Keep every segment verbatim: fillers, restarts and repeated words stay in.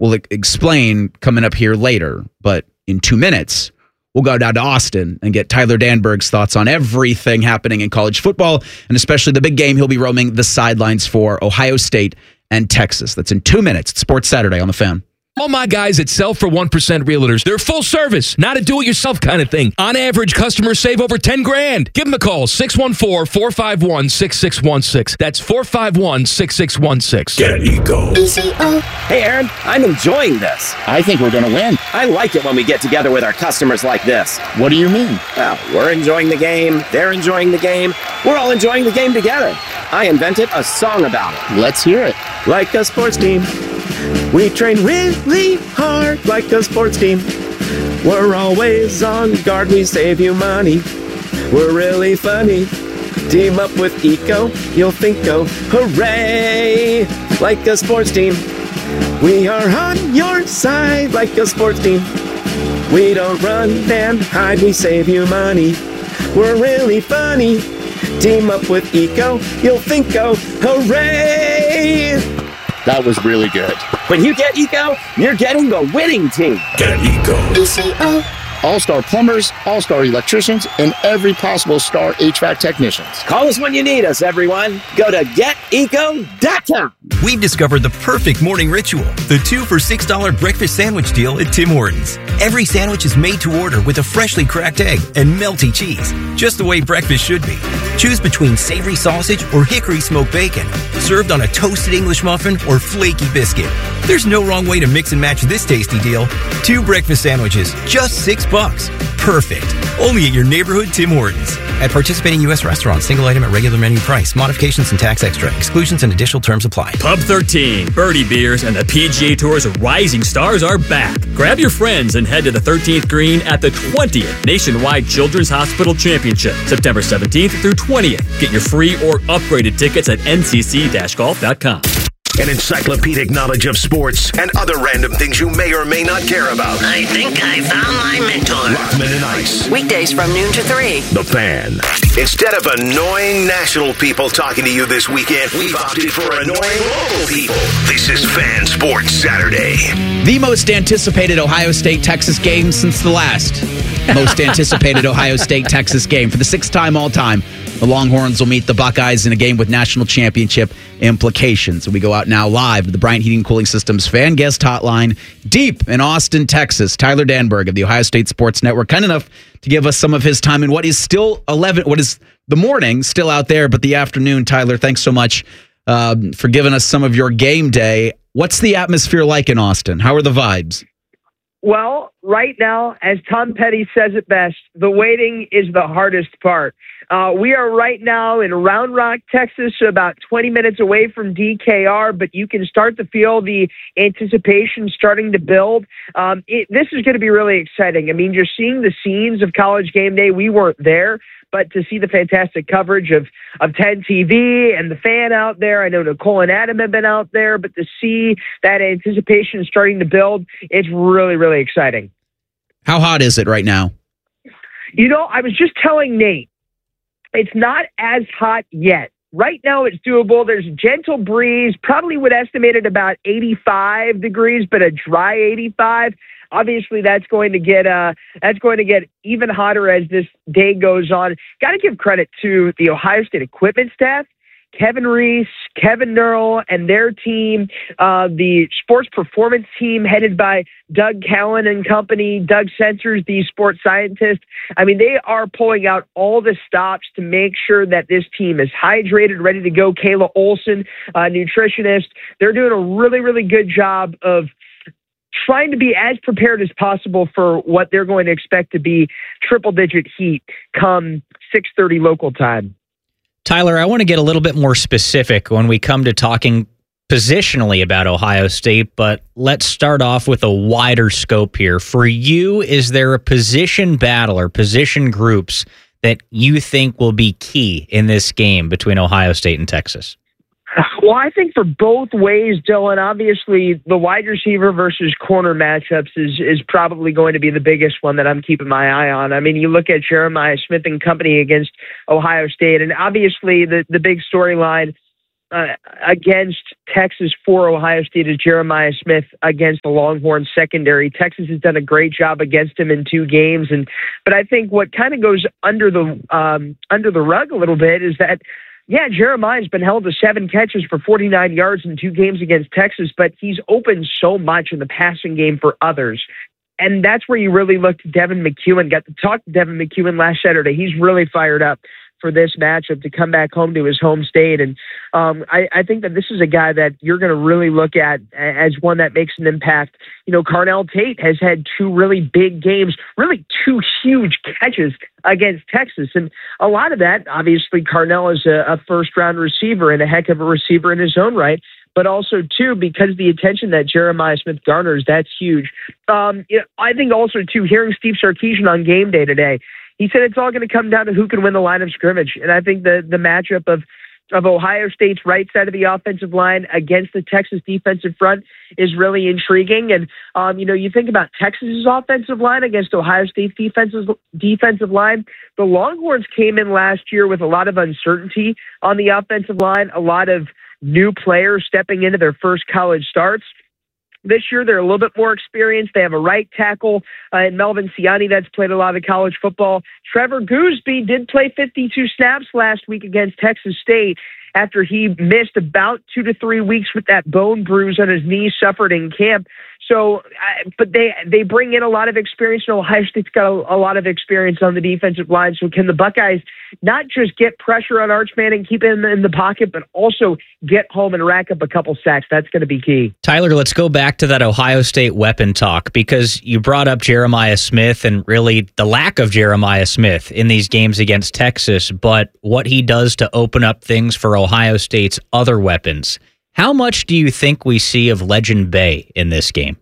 we'll explain coming up here later. But in two minutes, we'll go down to Austin and get Tyler Danberg's thoughts on everything happening in college football, and especially the big game he'll be roaming the sidelines for, Ohio State and Texas. That's in two minutes. It's Sports Saturday on The Fan. All my guys at Sell for one percent Realtors, they're full service, not a do-it-yourself kind of thing. On average, customers save over ten grand. Give them a call, six one four, four five one, six six one six. That's four five one, six six one six. Get Eco. Hey, Aaron, I'm enjoying this. I think we're going to win. I like it when we get together with our customers like this. What do you mean? Well, we're enjoying the game, they're enjoying the game, we're all enjoying the game together. I invented a song about it. Let's hear it. Like a sports team, we train really hard like a sports team. We're always on guard, we save you money. We're really funny. Team up with Eco, you'll think, oh, hooray! Like a sports team, we are on your side like a sports team. We don't run and hide, we save you money. We're really funny. Team up with Eco, you'll think, oh, hooray! That was really good. When you get Eco, you're getting the winning team. Get Eco. All-star plumbers, all-star electricians, and every possible star H V A C technicians. Call us when you need us, everyone. Go to get eco dot com. We've discovered the perfect morning ritual, the two for six dollars breakfast sandwich deal at Tim Hortons. Every sandwich is made to order with a freshly cracked egg and melty cheese, just the way breakfast should be. Choose between savory sausage or hickory smoked bacon, served on a toasted English muffin or flaky biscuit. There's no wrong way to mix and match this tasty deal. Two breakfast sandwiches, just six bucks. Perfect. Only at your neighborhood Tim Hortons. At participating U S restaurants, single item at regular menu price. Modifications and tax extra. Exclusions and additional terms apply. Pub thirteen, Birdie Beers, and the P G A Tour's rising stars are back. Grab your friends and head to the thirteenth green at the twentieth Nationwide Children's Hospital Championship, September seventeenth through twentieth. Get your free or upgraded tickets at N C C golf dot com. An encyclopedic knowledge of sports and other random things you may or may not care about. I think I found my mentor. Rothman and Ice. Weekdays from noon to three. The Fan. Instead of annoying national people talking to you this weekend, we've opted for annoying local people. This is Fan Sports Saturday. The most anticipated Ohio State-Texas game since the last most anticipated Ohio State-Texas game. For the sixth time all-time, the Longhorns will meet the Buckeyes in a game with national championship implications. And we go out now live to the Bryant Heating and Cooling Systems fan guest hotline deep in Austin, Texas. Tyler Danberg of the Ohio State Sports Network, kind enough to give us some of his time in what is still eleven, what is the morning still out there, but the afternoon. Tyler, thanks so much um, for giving us some of your game day. What's the atmosphere like in Austin? How are the vibes? Well, right now, as Tom Petty says it best, the waiting is the hardest part. Uh, we are right now in Round Rock, Texas, about twenty minutes away from D K R, but you can start to feel the anticipation starting to build. Um, it, this is going to be really exciting. I mean, you're seeing the scenes of College Game Day. We weren't there, but to see the fantastic coverage of, of ten T V and the Fan out there. I know Nicole and Adam have been out there, but to see that anticipation starting to build, it's really, really exciting. How hot is it right now? You know, I was just telling Nate, it's not as hot yet. Right now it's doable. There's a gentle breeze, probably would estimate it about eighty-five degrees, but a dry eighty-five. Obviously, that's going to get uh, that's going to get even hotter as this day goes on. Got to give credit to the Ohio State equipment staff, Kevin Reese, Kevin Nurl, and their team, uh, the sports performance team headed by Doug Cowan and company, Doug Sensors, the sports scientist. I mean, they are pulling out all the stops to make sure that this team is hydrated, ready to go. Kayla Olson, uh, nutritionist, they're doing a really, really good job of trying to be as prepared as possible for what they're going to expect to be triple-digit heat come six thirty local time. Tyler, I want to get a little bit more specific when we come to talking positionally about Ohio State, but let's start off with a wider scope here. For you, is there a position battle or position groups that you think will be key in this game between Ohio State and Texas? Well, I think for both ways, Dylan, obviously the wide receiver versus corner matchups is is probably going to be the biggest one that I'm keeping my eye on. I mean, you look at Jeremiah Smith and company against Ohio State, and obviously the, the big storyline uh, against Texas for Ohio State is Jeremiah Smith against the Longhorns secondary. Texas has done a great job against him in two games, and but I think what kind of goes under the um, under the rug a little bit is that, yeah, Jeremiah's been held to seven catches for forty-nine yards in two games against Texas, but he's opened so much in the passing game for others. And that's where you really look to Devin McEwen. Got to talk to Devin McEwen last Saturday. He's really fired up for this matchup to come back home to his home state. And um, I, I think that this is a guy that you're going to really look at as one that makes an impact. You know, Carnell Tate has had two really big games, really two huge catches against Texas. And a lot of that, obviously, Carnell is a, a first-round receiver and a heck of a receiver in his own right. But also, too, because of the attention that Jeremiah Smith garners, that's huge. Um, you know, I think also, too, hearing Steve Sarkisian on game day today, he said it's all going to come down to who can win the line of scrimmage. And I think the the matchup of, of Ohio State's right side of the offensive line against the Texas defensive front is really intriguing. And, um, you know, you think about Texas's offensive line against Ohio State's defensive, defensive line. The Longhorns came in last year with a lot of uncertainty on the offensive line, a lot of new players stepping into their first college starts. This year, they're a little bit more experienced. They have a right tackle uh, in Melvin Siani that's played a lot of college football. Trevor Gooseby did play fifty-two snaps last week against Texas State after he missed about two to three weeks with that bone bruise on his knee suffered in camp. So, uh, but they they bring in a lot of experience. And Ohio State's got a, a lot of experience on the defensive line. So can the Buckeyes not just get pressure on Arch Manning, keep him in the pocket, but also get home and rack up a couple sacks? That's going to be key. Tyler, let's go back to that Ohio State weapon talk, because you brought up Jeremiah Smith and really the lack of Jeremiah Smith in these games against Texas, but what he does to open up things for Ohio State's other weapons. How much do you think we see of Legend Bay in this game?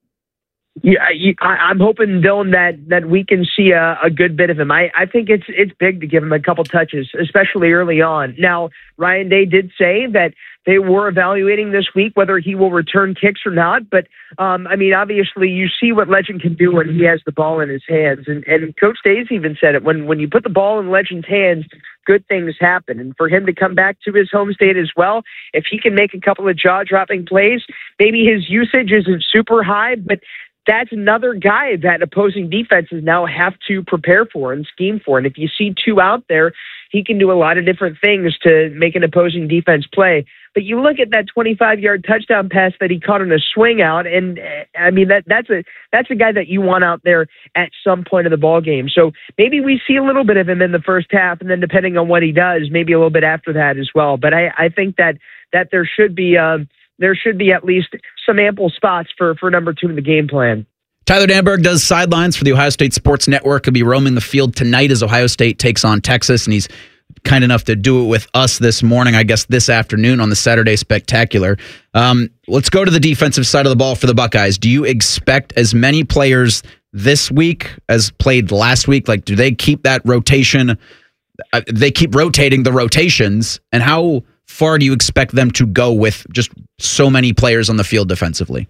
Yeah, I, I'm hoping, Dylan, that that we can see a, a good bit of him. I, I think it's it's big to give him a couple touches, especially early on. Now, Ryan Day did say that they were evaluating this week whether he will return kicks or not. But, um, I mean, obviously, you see what Legend can do when he has the ball in his hands. And, and Coach Day's even said it. When, when you put the ball in Legend's hands, good things happen. And for him to come back to his home state as well, if he can make a couple of jaw-dropping plays, maybe his usage isn't super high, but that's another guy that opposing defenses now have to prepare for and scheme for. And if you see two out there, he can do a lot of different things to make an opposing defense play. But you look at that twenty-five-yard touchdown pass that he caught on a swing out, and I mean that that's a that's a guy that you want out there at some point of the ball game. So maybe we see a little bit of him in the first half, and then depending on what he does, maybe a little bit after that as well. But I, I think that that there should be um, there should be at least some ample spots for for number two in the game plan. Tyler Danberg does sidelines for the Ohio State Sports Network. He'll be roaming the field tonight as Ohio State takes on Texas, and he's kind enough to do it with us this morning, I guess this afternoon on the Saturday Spectacular. Um, let's go to the defensive side of the ball for the Buckeyes. Do you expect as many players this week as played last week? Like, do they keep that rotation? Uh, they keep rotating the rotations, and how far do you expect them to go with just so many players on the field defensively?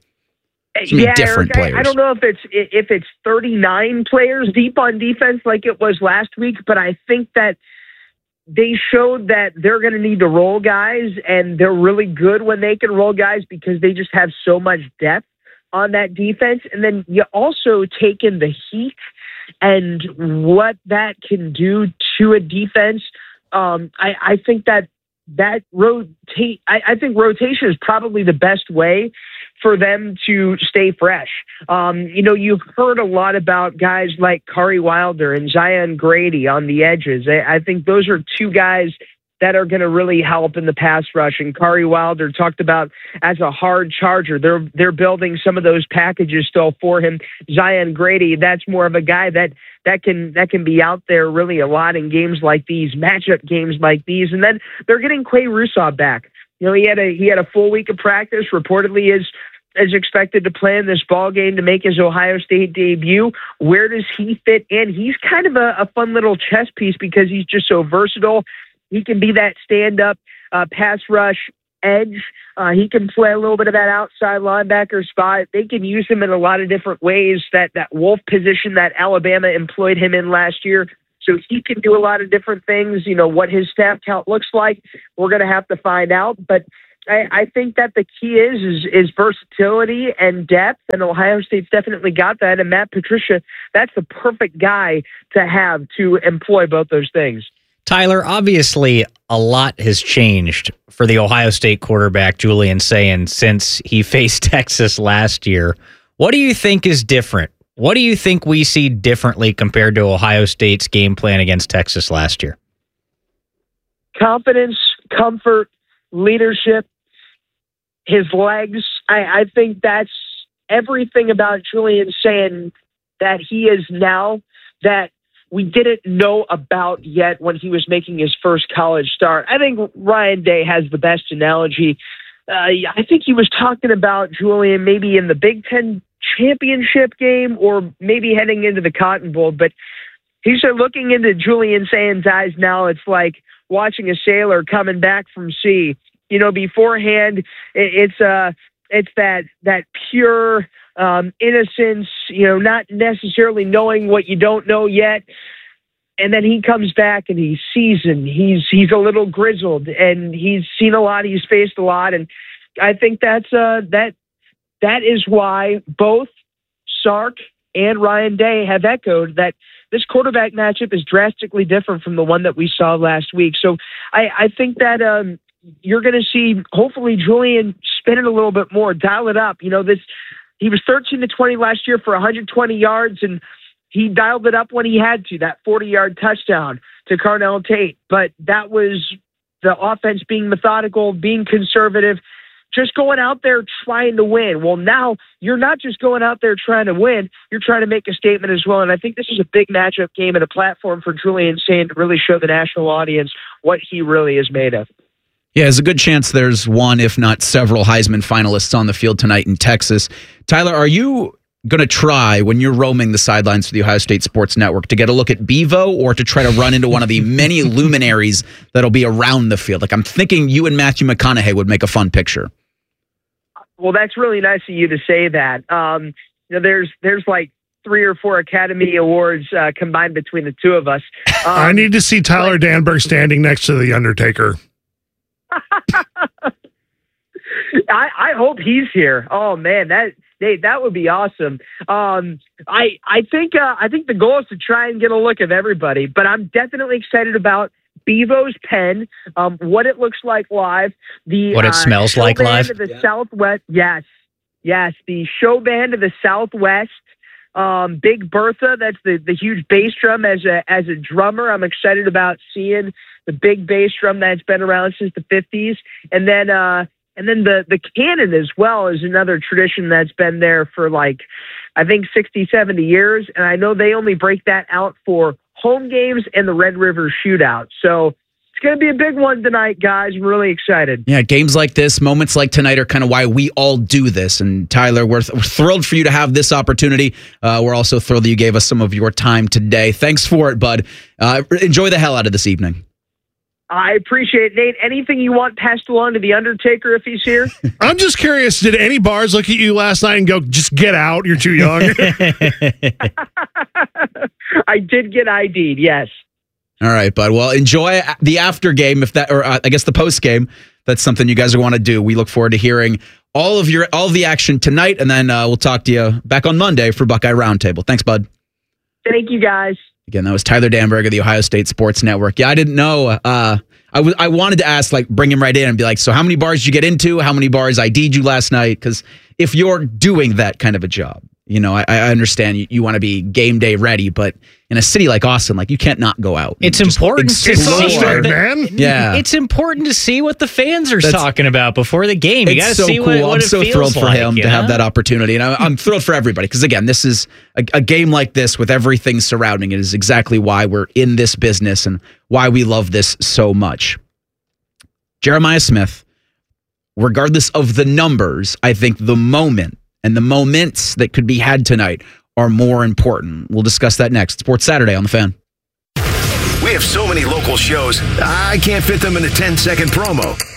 So yeah, different Eric, players. I, I don't know if it's if it's thirty-nine players deep on defense like it was last week, but I think that they showed that they're going to need to roll guys, and they're really good when they can roll guys because they just have so much depth on that defense. And then you also take in the heat and what that can do to a defense. Um, I, I think that that rotate. I, I think rotation is probably the best way for them to stay fresh. Um, you know, you've heard a lot about guys like Kari Wilder and Zion Grady on the edges. I, I think those are two guys that are going to really help in the pass rush. And Kari Wilder talked about as a hard charger. They're they're building some of those packages still for him. Zion Grady, that's more of a guy that that can that can be out there really a lot in games like these, matchup games like these. And then they're getting Quay Russaw back. You know, he had a he had a full week of practice. Reportedly is is expected to play in this ball game to make his Ohio State debut. Where does he fit in? He's kind of a, a fun little chess piece because he's just so versatile. He can be that stand-up uh, pass rush edge. Uh, he can play a little bit of that outside linebacker spot. They can use him in a lot of different ways. That that Wolf position that Alabama employed him in last year. So he can do a lot of different things. You know, what his snap count looks like, we're going to have to find out. But I, I think that the key is, is is versatility and depth, and Ohio State's definitely got that. And Matt Patricia, that's the perfect guy to have to employ both those things. Tyler, obviously a lot has changed for the Ohio State quarterback, Julian Sayin, since he faced Texas last year. What do you think is different? What do you think we see differently compared to Ohio State's game plan against Texas last year? Confidence, comfort, leadership, his legs. I, I think that's everything about Julian Sayin that he is now that we didn't know about yet when he was making his first college start. I think Ryan Day has the best analogy. Uh, I think he was talking about Julian maybe in the Big Ten championship game or maybe heading into the Cotton Bowl. But he said looking into Julian Sayin's eyes now, it's like watching a sailor coming back from sea. You know, beforehand, it's uh, it's that that pure um, innocence, you know, not necessarily knowing what you don't know yet. And then he comes back and he's seasoned. He's he's a little grizzled, and he's seen a lot. He's faced a lot, and I think that's uh, that that is why both Sark and Ryan Day have echoed that this quarterback matchup is drastically different from the one that we saw last week. So I, I think that um, you're going to see hopefully Julian spin it a little bit more, dial it up. You know, this he was thirteen to twenty last year for one hundred twenty yards, and he dialed it up when he had to, that forty-yard touchdown to Carnell Tate. But that was the offense being methodical, being conservative, just going out there trying to win. Well, now you're not just going out there trying to win, you're trying to make a statement as well. And I think this is a big matchup game and a platform for Julian Sayin to really show the national audience what he really is made of. Yeah, there's a good chance there's one, if not several, Heisman finalists on the field tonight in Texas. Tyler, are you going to try, when you're roaming the sidelines for the Ohio State Sports Network, to get a look at Bevo or to try to run into one of the many luminaries that'll be around the field? Like, I'm thinking you and Matthew McConaughey would make a fun picture. Well, that's really nice of you to say that. Um, you know, there's there's like three or four Academy Awards uh, combined between the two of us. Um, I need to see Tyler but, Danberg standing next to the Undertaker. I, I hope he's here. Oh man, that they, that would be awesome. Um, I I think uh, I think the goal is to try and get a look of everybody, but I'm definitely excited about Bevo's pen, um, what it looks like live, the what it uh, smells like live. Of the yeah. Southwest, yes, yes, the show band of the Southwest. Um, Big Bertha, that's the, the huge bass drum as a as a drummer. I'm excited about seeing the big bass drum that's been around since the fifties, and then uh, and then the the cannon as well is another tradition that's been there for like I think sixty, seventy years, and I know they only break that out for home games and the Red River Shootout. So it's going to be a big one tonight, guys. I'm really excited. Yeah, games like this, moments like tonight are kind of why we all do this. And Tyler, we're, th- we're thrilled for you to have this opportunity. Uh, we're also thrilled that you gave us some of your time today. Thanks for it, bud. Uh, enjoy the hell out of this evening. I appreciate it, Nate. Anything you want passed along to the Undertaker if he's here? I'm just curious, did any bars look at you last night and go, just get out, you're too young? I did get I D'd, yes. All right, bud. Well, enjoy the after game, if that, or uh, I guess the post game. That's something you guys want to do. We look forward to hearing all of your all of the action tonight, and then uh, we'll talk to you back on Monday for Buckeye Roundtable. Thanks, bud. Thank you, guys. Again, that was Tyler Danberg of the Ohio State Sports Network. Yeah, I didn't know. Uh, I was I wanted to ask, like, bring him right in and be like, so how many bars did you get into? How many bars I D'd you last night? Because if you're doing that kind of a job, you know, I, I understand you, you want to be game day ready, but in a city like Austin, like, you can't not go out. It's important to see Austin, man. Yeah, it's important to see what the fans are That's, talking about before the game. You got to so see cool. what, what I'm it so feels thrilled for like, him to know? have that opportunity, and I, I'm thrilled for everybody because again, this is a, a game like this with everything surrounding it is exactly why we're in this business and why we love this so much. Jeremiah Smith, regardless of the numbers, I think the moment and the moments that could be had tonight are more important. We'll discuss that next. Sports Saturday on The Fan. We have so many local shows, I can't fit them in a ten-second promo.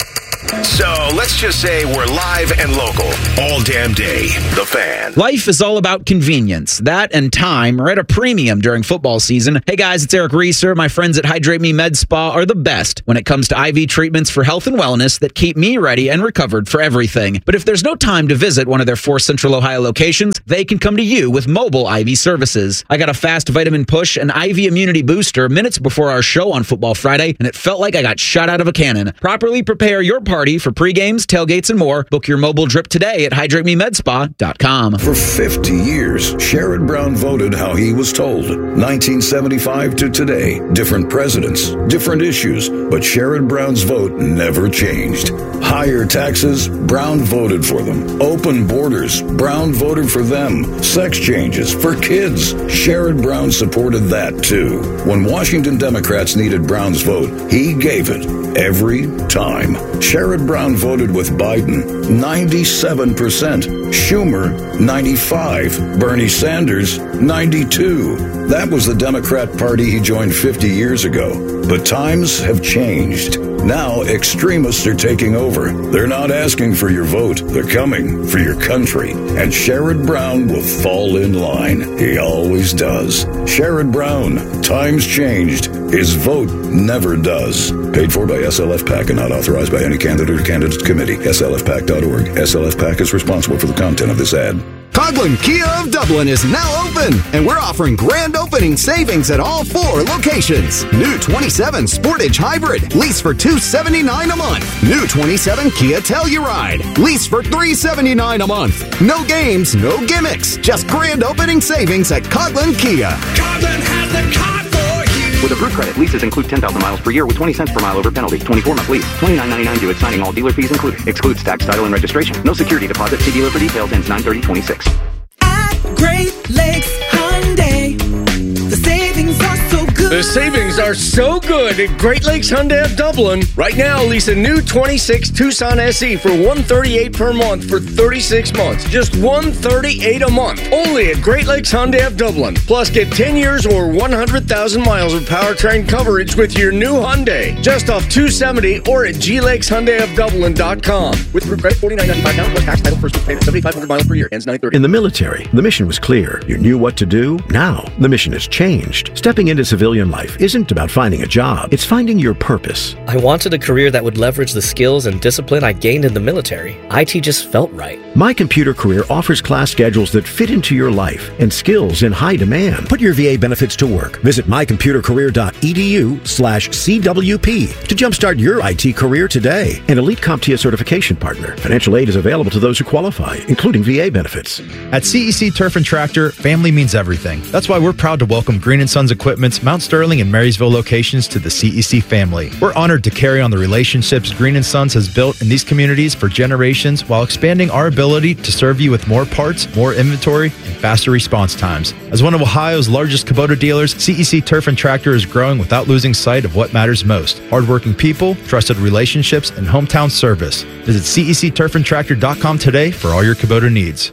So let's just say we're live and local all damn day. The Fan. Life is all about convenience. That and time are at a premium during football season. Hey guys, it's Eric Reeser. My friends at Hydrate Me Med Spa are the best when it comes to I V treatments for health and wellness that keep me ready and recovered for everything. But if there's no time to visit one of their four Central Ohio locations, they can come to you with mobile I V services. I got a fast vitamin push and I V immunity booster minutes before our show on Football Friday, and it felt like I got shot out of a cannon. Properly prepare your party for pre-games, tailgates, and more. Book your mobile drip today at hydrate me med spa dot com. For fifty years, Sherrod Brown voted how he was told. nineteen seventy-five to today, different presidents, different issues, but Sherrod Brown's vote never changed. Higher taxes, Brown voted for them. Open borders, Brown voted for them. Sex changes for kids, Sherrod Brown supported that too. When Washington Democrats needed Brown's vote, he gave it every time. Sherrod Brown voted with Biden, ninety-seven percent. Schumer, ninety-five. Bernie Sanders, ninety-two. That was the Democrat Party he joined fifty years ago. But times have changed. Now extremists are taking over. They're not asking for your vote. They're coming for your country. And Sherrod Brown will fall in line. He always does. Sherrod Brown, times changed. His vote never does. Paid for by S L F PAC and not authorized by any candidate or candidate committee. S L F PAC dot org. S L F PAC is responsible for the content of this ad. Coghlan Kia of Dublin is now open, and we're offering grand opening savings at all four locations. New twenty-seven Sportage Hybrid, lease for two hundred seventy-nine dollars a month. New twenty-seven Kia Telluride, lease for three hundred seventy-nine dollars a month. No games, no gimmicks, just grand opening savings at Coghlan Kia. Coghlan has the car for you. With approved credit, leases include ten thousand miles per year with twenty cents per mile over penalty. twenty-four month lease. twenty-nine ninety-nine due at signing, all dealer fees included. Excludes tax, title, and registration. No security deposit. See dealer for details. Ends nine thirty twenty-six. At Great Lakes Hyundai, the savings are so good. The savings are so good at Great Lakes Hyundai of Dublin. Right now, lease a new twenty-six Tucson S E for one hundred thirty-eight dollars per month for thirty-six months. Just one hundred thirty-eight dollars a month. Only at Great Lakes Hyundai of Dublin. Plus, get ten years or one hundred thousand miles of powertrain coverage with your new Hyundai. Just off two seventy or at g lakes hyundai of dublin dot com. With approved credit, forty-nine ninety-five down plus tax, title, first payment, seventy-five hundred miles per year. Ends nine thirty. In the military, the mission was clear. You knew what to do. Now, the mission has changed. Stepping into civilian life isn't about finding a job. It's finding your purpose. I wanted a career that would leverage the skills and discipline I gained in the military. I T just felt right. My Computer Career offers class schedules that fit into your life and skills in high demand. Put your V A benefits to work. Visit my computer career dot e d u slash C W P to jumpstart your I T career today. An Elite CompTIA certification partner. Financial aid is available to those who qualify, including V A benefits. At C E C Turf and Tractor, family means everything. That's why we're proud to welcome Green and Sons Equipment's Mount Sterling and Marysville locations to the C E C family. We're honored to carry on the relationships Green and Sons has built in these communities for generations while expanding our ability to serve you with more parts, more inventory, and faster response times. As one of Ohio's largest Kubota dealers, C E C Turf and Tractor is growing without losing sight of what matters most. Hardworking people, trusted relationships, and hometown service. Visit C E C turf and tractor dot com today for all your Kubota needs.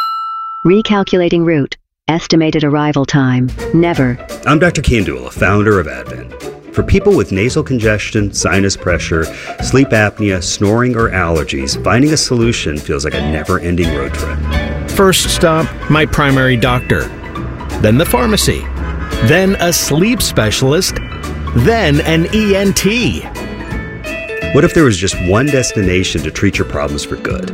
Recalculating route. Estimated arrival time. Never. I'm Doctor Kandula, founder of Advent. For people with nasal congestion, sinus pressure, sleep apnea, snoring, or allergies, finding a solution feels like a never-ending road trip. First stop, my primary doctor. Then the pharmacy. Then a sleep specialist. Then an E N T. What if there was just one destination to treat your problems for good?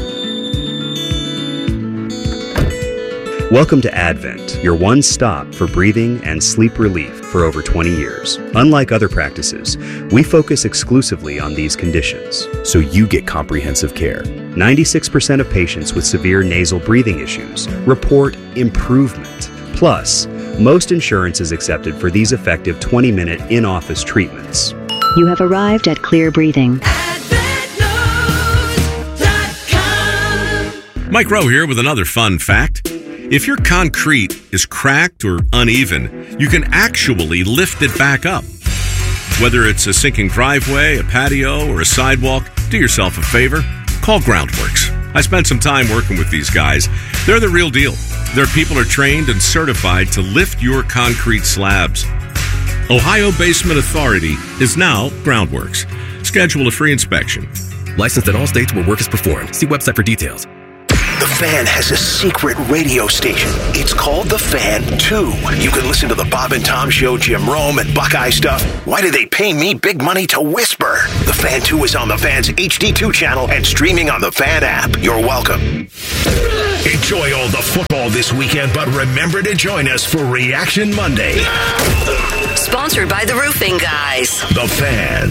Welcome to Advent, your one stop for breathing and sleep relief for over twenty years. Unlike other practices, we focus exclusively on these conditions, so you get comprehensive care. ninety-six percent of patients with severe nasal breathing issues report improvement. Plus, most insurance is accepted for these effective twenty minute in-office treatments. You have arrived at Clear Breathing. Mike Rowe here with another fun fact. If your concrete is cracked or uneven, you can actually lift it back up. Whether it's a sinking driveway, a patio, or a sidewalk, do yourself a favor. Call Groundworks. I spent some time working with these guys. They're the real deal. Their people are trained and certified to lift your concrete slabs. Ohio Basement Authority is now Groundworks. Schedule a free inspection. Licensed in all states where work is performed. See website for details. The Fan has a secret radio station. It's called The Fan two. You can listen to the Bob and Tom Show, Jim Rome, and Buckeye stuff. Why do they pay me big money to whisper? The Fan two is on the Fan's H D two channel and streaming on the Fan app. You're welcome. Enjoy all the football this weekend, but remember to join us for Reaction Monday. Sponsored by the Roofing Guys. The Fan.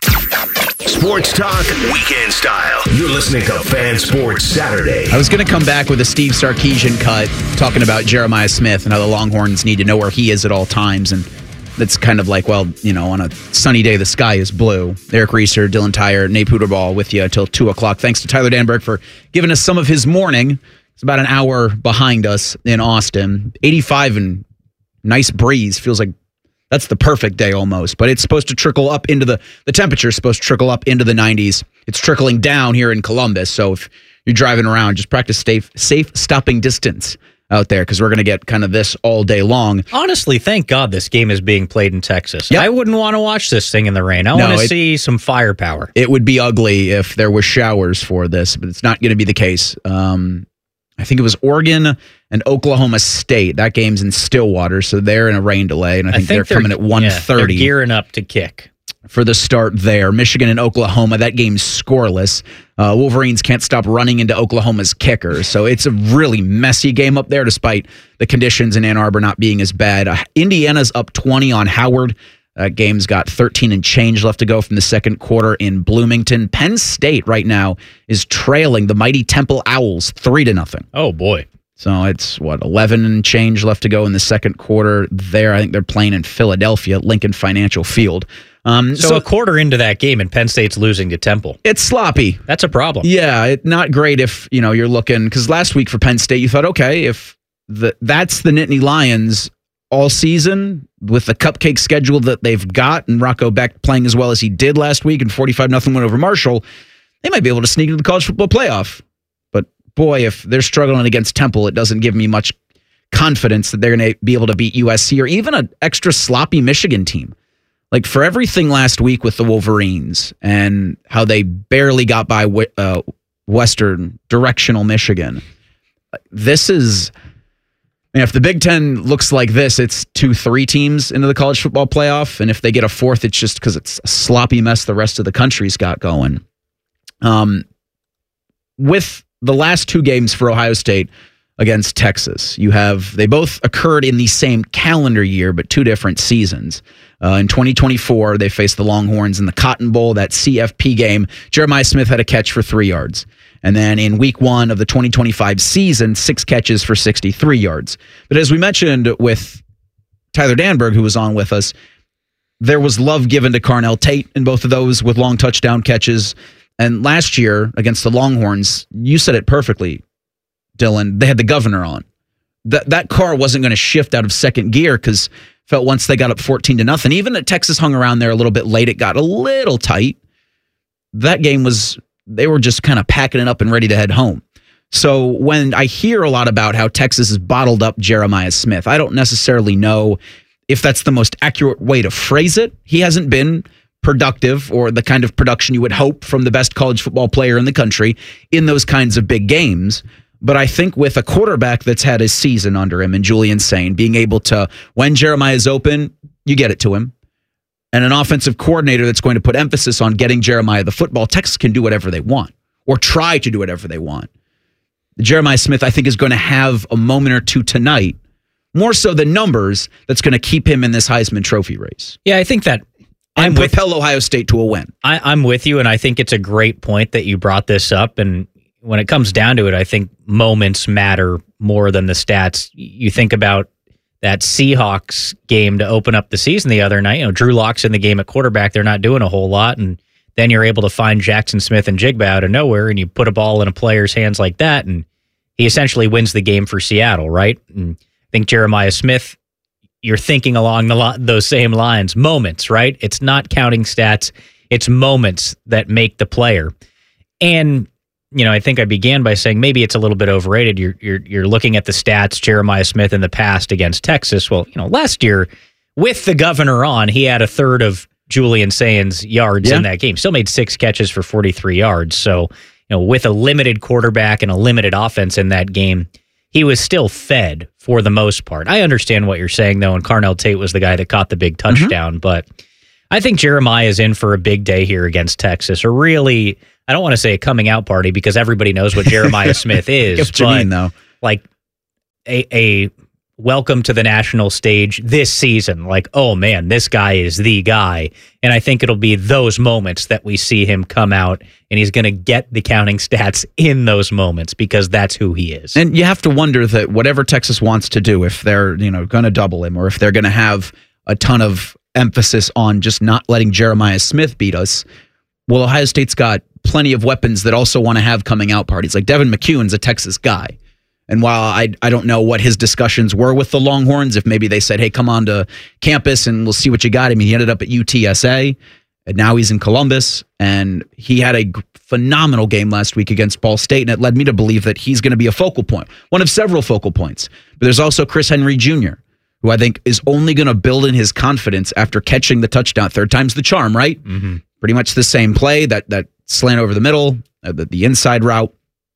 Sports talk, weekend style. You're listening to Fan Sports Saturday. I was going to come back with a Steve Sarkisian cut talking about Jeremiah Smith and how the Longhorns need to know where he is at all times. And that's kind of like, well, you know, on a sunny day, the sky is blue. Eric Reeser, Dylan Tyre, Nate Puderball with you until two o'clock. Thanks to Tyler Danberg for giving us some of his morning. It's about an hour behind us in Austin. eighty-five and nice breeze. Feels like that's the perfect day almost, but it's supposed to trickle up into the, the temperature is supposed to trickle up into the nineties. It's trickling down here in Columbus. So if you're driving around, just practice safe, safe stopping distance out there because we're going to get kind of this all day long. Honestly, thank God this game is being played in Texas. Yep. I wouldn't want to watch this thing in the rain. I No, want to it- see some firepower. It would be ugly if there were showers for this, but it's not going to be the case. Um, I think it was Oregon and Oklahoma State. That game's in Stillwater, so they're in a rain delay, and I think, they're, coming at one thirty. Yeah, they're gearing up to kick. For the start there. Michigan and Oklahoma, that game's scoreless. Uh, Wolverines can't stop running into Oklahoma's kicker, so it's a really messy game up there despite the conditions in Ann Arbor not being as bad. Uh, Indiana's up twenty on Howard. That game's got thirteen and change left to go from the second quarter in Bloomington. Penn State right now is trailing the mighty Temple Owls three to nothing. Oh, boy. So it's, what, eleven and change left to go in the second quarter there. I think they're playing in Philadelphia, Lincoln Financial Field. Um, So, a quarter into that game, and Penn State's losing to Temple. It's sloppy. That's a problem. Yeah, it, not great if, you know, you're looking, because last week for Penn State, you thought, okay, if the that's the Nittany Lions all season with the cupcake schedule that they've got and Rocco Beck playing as well as he did last week and forty-five nothing win over Marshall, they might be able to sneak into the college football playoff. But boy, if they're struggling against Temple, it doesn't give me much confidence that they're going to be able to beat U S C or even an extra sloppy Michigan team. Like for everything last week with the Wolverines and how they barely got by uh, Western directional Michigan, this is... I mean, if the Big Ten looks like this, it's two, three teams into the college football playoff. And if they get a fourth, it's just because it's a sloppy mess the rest of the country's got going. Um, with the last two games for Ohio State against Texas, you have, they both occurred in the same calendar year, but two different seasons. Uh, in twenty twenty-four, they faced the Longhorns in the Cotton Bowl, that C F P game. Jeremiah Smith had a catch for three yards. And then in week one of the twenty twenty-five season, six catches for sixty-three yards. But as we mentioned with Tyler Danberg, who was on with us, there was love given to Carnell Tate in both of those with long touchdown catches. And last year against the Longhorns, you said it perfectly, Dylan, they had the governor on. That that car wasn't going to shift out of second gear because felt once they got up fourteen to nothing, even that Texas hung around there a little bit late, it got a little tight. That game was... They were just kind of packing it up and ready to head home. So when I hear a lot about how Texas has bottled up Jeremiah Smith, I don't necessarily know if that's the most accurate way to phrase it. He hasn't been productive or the kind of production you would hope from the best college football player in the country in those kinds of big games. But I think with a quarterback that's had his season under him and Julian Sain being able to, when Jeremiah is open, you get it to him. And an offensive coordinator that's going to put emphasis on getting Jeremiah the football, Texas can do whatever they want or try to do whatever they want. Jeremiah Smith, I think, is going to have a moment or two tonight, more so than numbers, that's going to keep him in this Heisman Trophy race. Yeah, I think that I'm and propel with, Ohio State to a win. I, I'm with you, and I think it's a great point that you brought this up. And when it comes down to it, I think moments matter more than the stats. You think about that Seahawks game to open up the season the other night. You know, Drew Lock's in the game at quarterback. They're not doing a whole lot. And then you're able to find Jackson Smith and Jigba out of nowhere, and you put a ball in a player's hands like that, and he essentially wins the game for Seattle, right? And I think Jeremiah Smith, you're thinking along the lo- those same lines. Moments, right? It's not counting stats. It's moments that make the player. And you know, I think I began by saying maybe it's a little bit overrated. You're you're you're looking at the stats, Jeremiah Smith in the past against Texas. Well, you know, last year with the governor on, he had a third of Julian Sains yards Yeah. in that game. Still made six catches for forty-three yards. So, you know, with a limited quarterback and a limited offense in that game, he was still fed for the most part. I understand what you're saying, though, and Carnell Tate was the guy that caught the big touchdown, mm-hmm. but I think Jeremiah is in for a big day here against Texas. Or really, I don't want to say a coming out party because everybody knows what Jeremiah Smith is. What you but mean, though? Like a, a welcome to the national stage this season. Like, oh man, this guy is the guy. And I think it'll be those moments that we see him come out, and he's going to get the counting stats in those moments because that's who he is. And you have to wonder that whatever Texas wants to do, if they're, you know, going to double him, or if they're going to have a ton of emphasis on just not letting Jeremiah Smith beat us, well, Ohio State's got plenty of weapons that also want to have coming out parties. Like Devin McEwen's a Texas guy. And while I I don't know what his discussions were with the Longhorns, if maybe they said, hey, come on to campus and we'll see what you got. I mean, he ended up at U T S A, and now he's in Columbus, and he had a g- phenomenal game last week against Ball State, and it led me to believe that he's going to be a focal point, one of several focal points. But there's also Chris Henry Junior, who I think is only going to build in his confidence after catching the touchdown. Third time's the charm, right? Mm-hmm. Pretty much the same play, that that slant over the middle, uh, the, the inside route.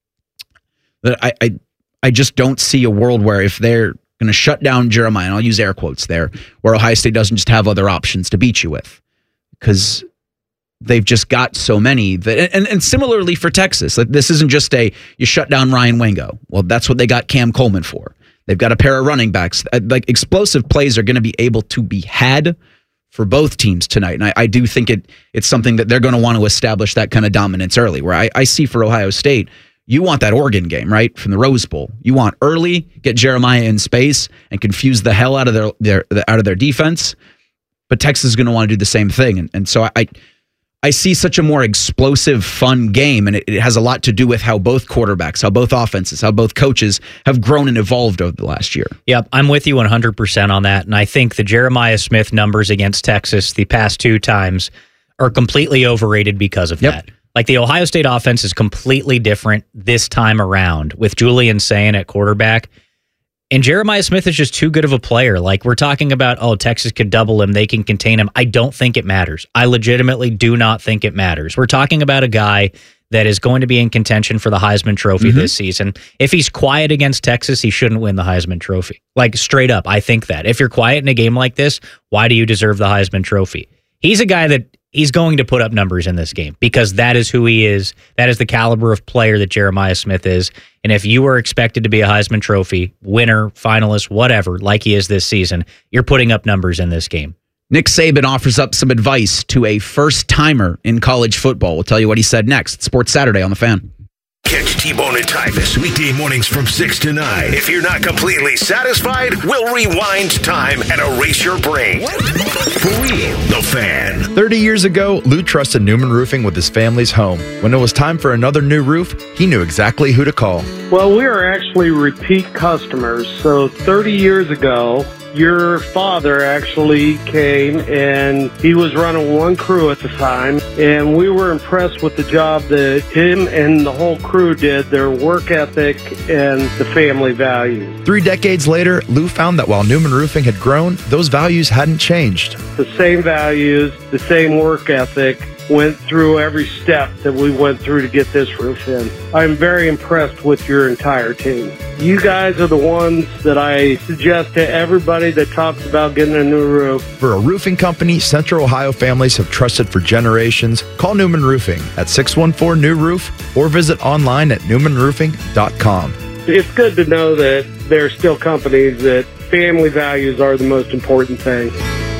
But I, I I just don't see a world where if they're going to shut down Jeremiah, and I'll use air quotes there, where Ohio State doesn't just have other options to beat you with. Because they've just got so many. That, and, and similarly for Texas, like this isn't just a, you shut down Ryan Wingo. Well, that's what they got Cam Coleman for. They've got a pair of running backs. Like explosive plays are going to be able to be had for both teams tonight. And I, I do think it it's something that they're going to want to establish that kind of dominance early, where I, I see for Ohio State, you want that Oregon game, right, from the Rose Bowl. You want early, get Jeremiah in space, and confuse the hell out of their, their out of their defense. But Texas is going to want to do the same thing. And, and so I I see such a more explosive, fun game, and it, it has a lot to do with how both quarterbacks, how both offenses, how both coaches have grown and evolved over the last year. Yep, I'm with you one hundred percent on that. And I think the Jeremiah Smith numbers against Texas the past two times are completely overrated because of yep. that. Like the Ohio State offense is completely different this time around with Julian Sayin at quarterback. And Jeremiah Smith is just too good of a player. Like we're talking about, oh, Texas could double him. They can contain him. I don't think it matters. I legitimately do not think it matters. We're talking about a guy that is going to be in contention for the Heisman Trophy mm-hmm. this season. If he's quiet against Texas, he shouldn't win the Heisman Trophy. Like straight up, I think that. If you're quiet in a game like this, why do you deserve the Heisman Trophy? He's a guy that he's going to put up numbers in this game because that is who he is. That is the caliber of player that Jeremiah Smith is. And if you are expected to be a Heisman Trophy winner, finalist, whatever, like he is this season, you're putting up numbers in this game. Nick Saban offers up some advice to a first-timer in college football. We'll tell you what he said next. Sports Saturday on The Fan. Catch T-Bone and Tyvis weekday mornings from six to nine. If you're not completely satisfied, we'll rewind time and erase your brain. For real, The Fan. thirty years ago, Lou trusted Newman Roofing with his family's home. When it was time for another new roof, he knew exactly who to call. Well, we are actually repeat customers. So thirty years ago, your father actually came and he was running one crew at the time, and we were impressed with the job that him and the whole crew did, their work ethic and the family values. Three decades later, Lou found that while Newman Roofing had grown, those values hadn't changed. The same values, the same work ethic went through every step that we went through to get this roof in. I'm very impressed with your entire team. You guys are the ones that I suggest to everybody that talks about getting a new roof. For a roofing company Central Ohio families have trusted for generations, call Newman Roofing at six one four, new roof or visit online at newman roofing dot com. It's good to know that there are still companies that family values are the most important thing.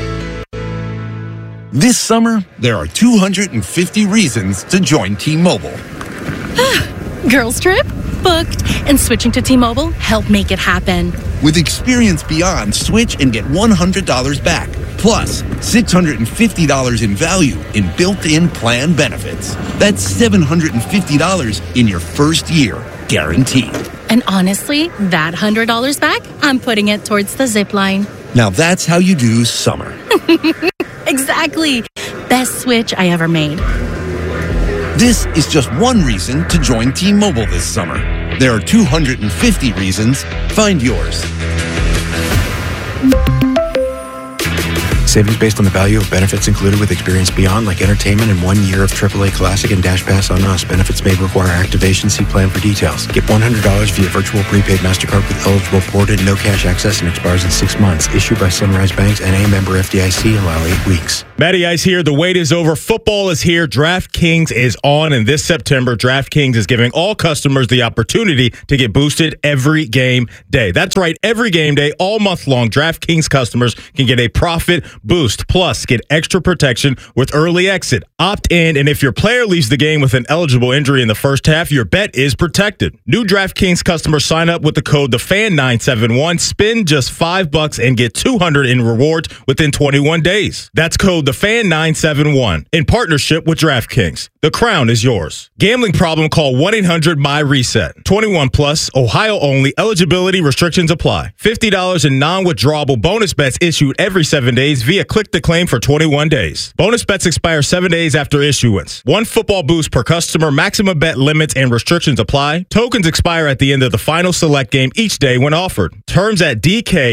This summer, there are two hundred fifty reasons to join T-Mobile. Girls trip? Booked. And switching to T-Mobile helped make it happen. With Experience Beyond, switch and get one hundred dollars back. Plus, six hundred fifty dollars in value in built-in plan benefits. That's seven hundred fifty dollars in your first year, guaranteed. And honestly, that one hundred dollars back, I'm putting it towards the zip line. Now that's how you do summer. Exactly. Best switch I ever made. This is just one reason to join T-Mobile this summer. There are two hundred fifty reasons. Find yours. Savings based on the value of benefits included with Experience Beyond, like entertainment and one year of triple A Classic and Dash Pass on us. Benefits may require activation. See plan for details. Get one hundred dollars via virtual prepaid MasterCard with eligible ported, no cash access, and expires in six months. Issued by Sunrise Banks, N A member F D I C. Allow eight weeks. Matty Ice here. The wait is over. Football is here. DraftKings is on. And this September, DraftKings is giving all customers the opportunity to get boosted every game day. That's right. Every game day, all month long, DraftKings customers can get a profit boost. Plus, get extra protection with early exit. Opt in, and if your player leaves the game with an eligible injury in the first half, your bet is protected. New DraftKings customers sign up with the code the fan nine seven one, spend just five bucks and get two hundred in rewards within twenty-one days. That's code the fan nine seven one in partnership with DraftKings. The crown is yours. Gambling problem? Call one eight hundred my reset. twenty-one plus, Ohio only. Eligibility restrictions apply. fifty dollars in non-withdrawable bonus bets issued every seven days via click to claim for twenty-one days. Bonus bets expire seven days after issuance. One football boost per customer. Maximum bet limits and restrictions apply. Tokens expire at the end of the final select game each day when offered. Terms at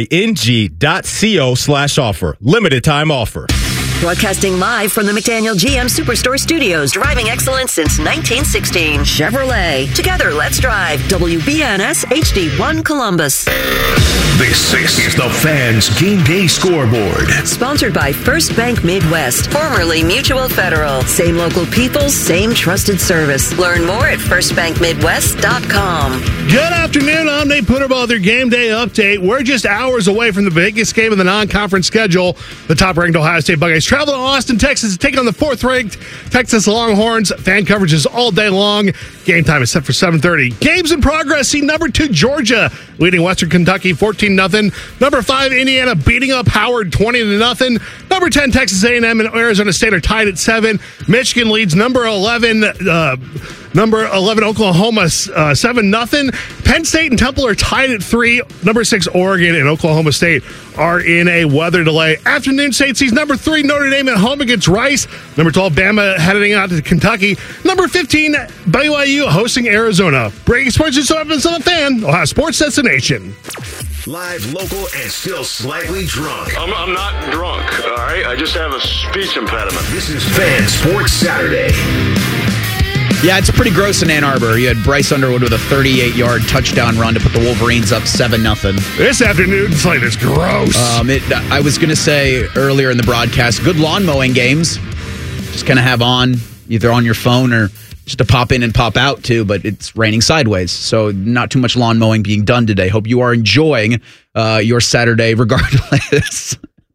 dkng.co slash offer. Limited time offer. Broadcasting live from the McDaniel G M Superstore Studios. Driving excellence since nineteen sixteen. Chevrolet. Together, let's drive. W B N S H D one Columbus. This is the Fans Game Day Scoreboard. Sponsored by First Bank Midwest, formerly Mutual Federal. Same local people, same trusted service. Learn more at first bank midwest dot com. Good afternoon. I'm Nate Punterbaugh with your Game Day update. We're just hours away from the biggest game of the non-conference schedule. The top-ranked Ohio State Buckeyes travel to Austin, Texas to take on the fourth-ranked Texas Longhorns. Fan coverage is all day long. Game time is set for seven thirty. Games in progress. See number two Georgia leading Western Kentucky fourteen nothing. Number five Indiana beating up Howard twenty to nothing. Number ten Texas A and M and Arizona State are tied at seven. Michigan leads number eleven uh, number eleven Oklahoma uh, seven nothing. Penn State and Temple are tied at three. Number six Oregon and Oklahoma State are in a weather delay. Afternoon State sees number three Notre Dame at home against Rice. Number twelve Bama heading out to Kentucky. Number fifteen B Y U hosting Arizona. Breaking sports just so happens on the Fan, Ohio sports destination. Live, local, and still slightly drunk. I'm, I'm not drunk, all right? I just have a speech impediment. This is Fan Sports Saturday. Yeah, it's pretty gross in Ann Arbor. You had Bryce Underwood with a thirty-eight-yard touchdown run to put the Wolverines up seven nothing. This afternoon, Slate is gross. Um, it, I was going to say earlier in the broadcast, good lawn mowing games. Just kind of have on, either on your phone or just to pop in and pop out too, but it's raining sideways. So not too much lawn mowing being done today. Hope you are enjoying uh, your Saturday regardless.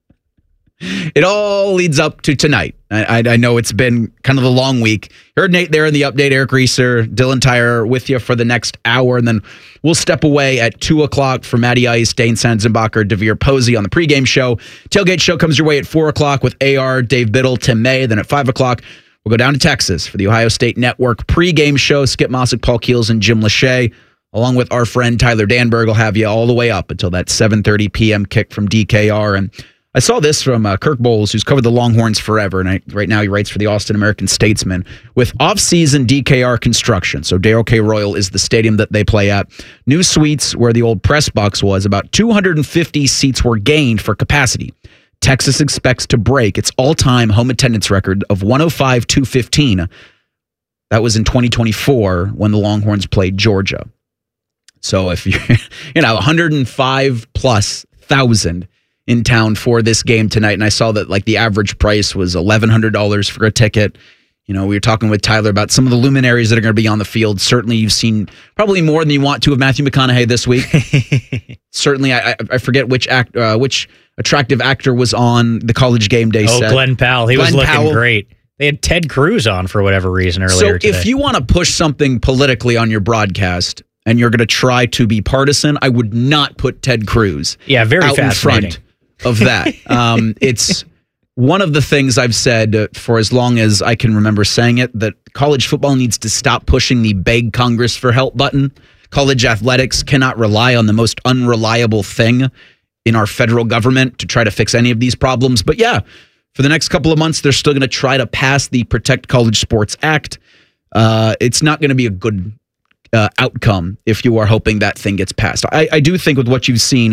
It all leads up to tonight. I, I, I know it's been kind of a long week. Heard Nate there in the update. Eric Reeser, Dylan Tyrer with you for the next hour. And then we'll step away at two o'clock for Matty Ice, Dane Sanzenbacher, Devere Posey on the pregame show. Tailgate show comes your way at four o'clock with A R, Dave Biddle, Tim May. Then at five o'clock, we'll go down to Texas for the Ohio State Network pregame show. Skip Mossick, Paul Keels, and Jim Lachey, along with our friend Tyler Danberg, will have you all the way up until that seven thirty p.m. kick from D K R. And I saw this from uh, Kirk Bowles, who's covered the Longhorns forever, and I, right now he writes for the Austin American Statesman. With off-season D K R construction, so Darrell K. Royal is the stadium that they play at, new suites where the old press box was, about two hundred fifty seats were gained for capacity. Texas expects to break its all-time home attendance record of one oh five two fifteen. That was in twenty twenty-four when the Longhorns played Georgia. So if you're, you know, one hundred five plus thousand in town for this game tonight. And I saw that like the average price was eleven hundred dollars for a ticket. You know, we were talking with Tyler about some of the luminaries that are going to be on the field. Certainly you've seen probably more than you want to of Matthew McConaughey this week. Certainly, I, I forget which act, uh, which attractive actor was on the College Game Day oh, set. Oh, Glenn Powell. He Glenn was looking Powell. great. They had Ted Cruz on for whatever reason earlier So today. if you want to push something politically on your broadcast and you're going to try to be partisan, I would not put Ted Cruz yeah, very out in fascinating. front of that. um, it's one of the things I've said uh, for as long as I can remember saying it, that college football needs to stop pushing the beg Congress for help button. College athletics cannot rely on the most unreliable thing in our federal government to try to fix any of these problems. But yeah, for the next couple of months, they're still going to try to pass the Protect College Sports Act. Uh, it's not going to be a good uh, outcome if you are hoping that thing gets passed. I, I do think with what you've seen,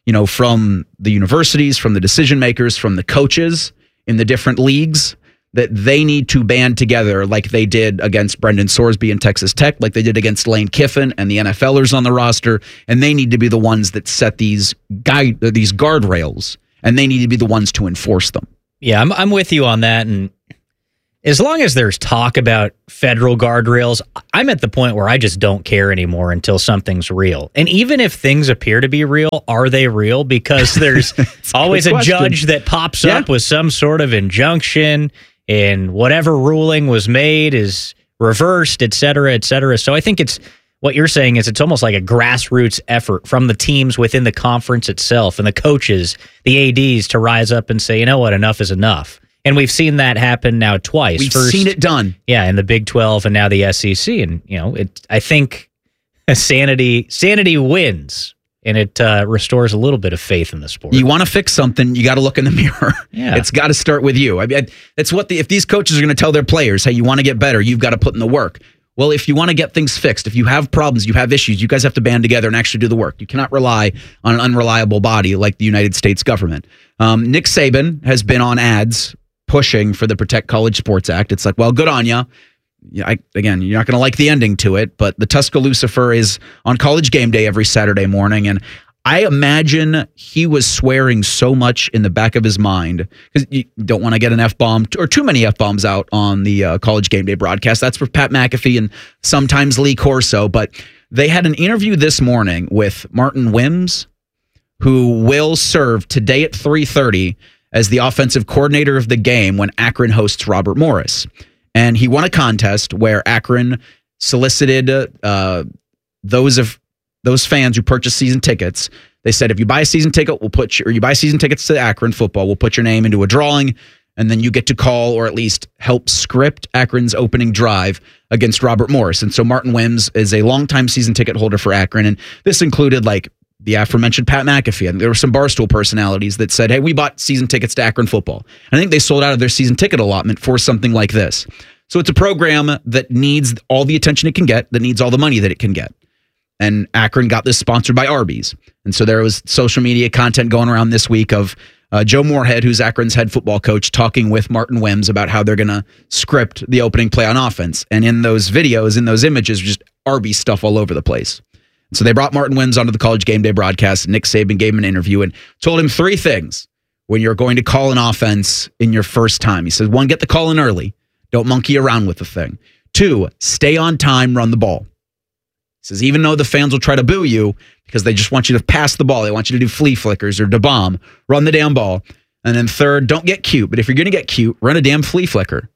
you know, from the universities, from the decision makers, from the coaches in the different leagues, that they need to band together like they did against Brendan Sorsby in Texas Tech, like they did against Lane Kiffin and the NFLers on the roster, and they need to be the ones that set these guide these guardrails, and they need to be the ones to enforce them. Yeah, I'm I'm with you on that, and as long as there's talk about federal guardrails, I'm at the point where I just don't care anymore until something's real. And even if things appear to be real, are they real? Because there's always a question. judge that pops Yeah. up with some sort of injunction, and whatever ruling was made is reversed, et cetera, et cetera. So I think it's what you're saying is it's almost like a grassroots effort from the teams within the conference itself and the coaches, the A Ds, to rise up and say, you know what, enough is enough. And we've seen that happen now twice. We've First, seen it done. Yeah, in the Big twelve and now the S E C. And, you know, it. I think sanity sanity wins, and it uh, restores a little bit of faith in the sport. You want to fix something, you got to look in the mirror. Yeah. It's got to start with you. I mean, it's what the, if these coaches are going to tell their players, hey, you want to get better, you've got to put in the work. Well, if you want to get things fixed, if you have problems, you have issues, you guys have to band together and actually do the work. You cannot rely on an unreliable body like the United States government. Um, Nick Saban has been on ads pushing for the Protect College Sports Act. It's like, well, good on ya. Yeah, I, again, you're not going to like the ending to it, but the Tuscaloosa is on College Game Day every Saturday morning, and I imagine he was swearing so much in the back of his mind, because you don't want to get an F-bomb or too many F-bombs out on the uh, College Game Day broadcast. That's for Pat McAfee and sometimes Lee Corso, but they had an interview this morning with Martin Wims, who will serve today at three thirty as the offensive coordinator of the game when Akron hosts Robert Morris. And he won a contest where Akron solicited uh, those of those fans who purchased season tickets. They said, if you buy a season ticket, we'll put your, or you buy season tickets to Akron football, we'll put your name into a drawing, and then you get to call or at least help script Akron's opening drive against Robert Morris. And so Martin Wims is a longtime season ticket holder for Akron, and this included like the aforementioned Pat McAfee, and there were some Barstool personalities that said, hey, we bought season tickets to Akron football. And I think they sold out of their season ticket allotment for something like this. So it's a program that needs all the attention it can get, that needs all the money that it can get. And Akron got this sponsored by Arby's. And so there was social media content going around this week of uh, Joe Moorhead, who's Akron's head football coach, talking with Martin Wims about how they're going to script the opening play on offense. And in those videos, in those images, just Arby's stuff all over the place. So they brought Martin Wims onto the College Game Day broadcast. Nick Saban gave him an interview and told him three things when you're going to call an offense in your first time. He says, one, get the call in early. Don't monkey around with the thing. Two, stay on time, run the ball. He says, even though the fans will try to boo you because they just want you to pass the ball, they want you to do flea flickers or to bomb, run the damn ball. And then third, don't get cute. But if you're going to get cute, run a damn flea flicker.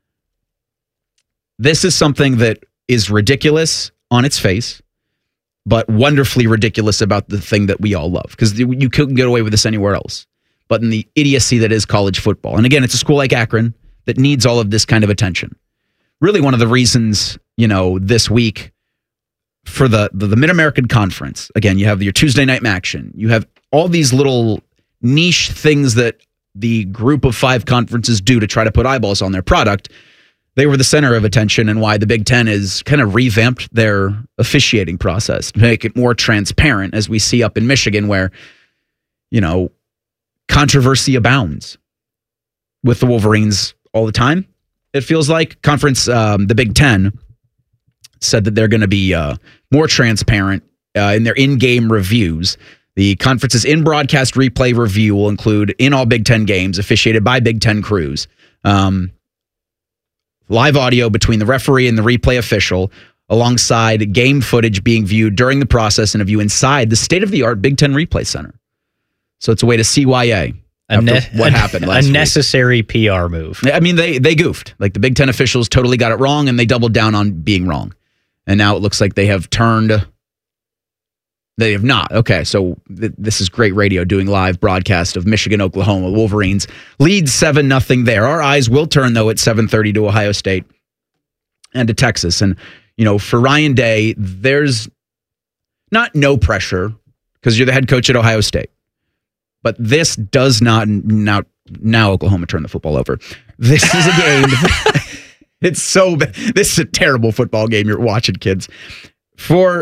This is something that is ridiculous on its face, but wonderfully ridiculous about the thing that we all love, because you couldn't get away with this anywhere else. But in the idiocy that is college football. And again, it's a school like Akron that needs all of this kind of attention. Really one of the reasons, you know, this week for the, the, the Mid-American Conference, again, you have your Tuesday night action. You have all these little niche things that the group of five conferences do to try to put eyeballs on their product. They were the center of attention, and why the Big Ten has kind of revamped their officiating process to make it more transparent, as we see up in Michigan, where, you know, controversy abounds with the Wolverines all the time. It feels like conference, um, the Big Ten said that they're going to be uh, more transparent uh, in their in-game reviews. The conference's in-broadcast replay review will include in all Big Ten games officiated by Big Ten crews. Um, live audio between the referee and the replay official, alongside game footage being viewed during the process and a view inside the state-of-the-art Big Ten Replay Center. So it's a way to C Y A A ne- what happened last a week. necessary P R move. I mean, they they goofed. Like the Big Ten officials totally got it wrong, and they doubled down on being wrong. And now it looks like they have turned. They have not. Okay, so th- this is great radio doing live broadcast of Michigan, Oklahoma. Wolverines lead seven nothing there. Our eyes will turn, though, at seven thirty to Ohio State and to Texas. And, you know, for Ryan Day, there's not no pressure because you're the head coach at Ohio State. But this does not, now, now Oklahoma turned the football over. This is a game. It's so bad. This is a terrible football game you're watching, kids. For